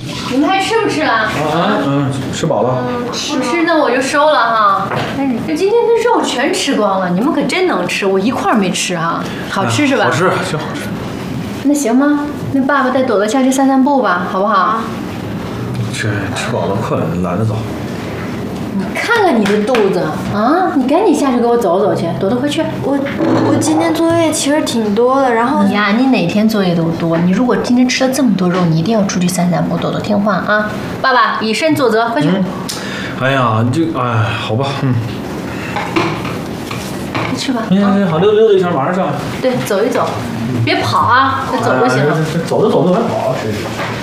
你们还吃不吃啊？ 吃饱了。 不吃那我就收了哈。这今天的肉全吃光了，你们可真能吃，我一块没吃哈。好吃是吧？ 好吃，真好吃。 那行吧，那爸爸带朵朵下去散散步吧，好不好？ 吃饱了困，懒得走。 你看看你的肚子啊！你赶紧下去给我走走去，朵朵快去。 我今天作业其实挺多的，然后你呀，你哪天作业都多。你如果今天吃了这么多肉，你一定要出去散散步，朵朵听话啊！爸爸以身作则，快去。 哎呀，好吧， 快去吧。 行，好，溜达一圈，马上上来。 对，走一走，别跑啊，快走就行了。 走着还跑，谁？